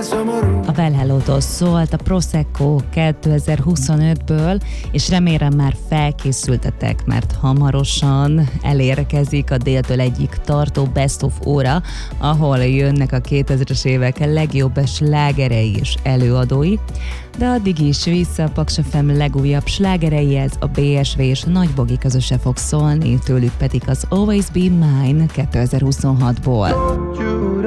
A Well Hello-tól szólt a Prosecco 2025-ből, és remélem már felkészültetek, mert hamarosan elérkezik a déltől egyik tartó Best of óra, ahol jönnek a 2000-es évek legjobb slágerei és előadói, de addig is vissza a Paks FM legújabb slágereihez a BSV és a Nagy Bogi közöse fog szólni, tőlük pedig az Always Be Mine 2026-ból.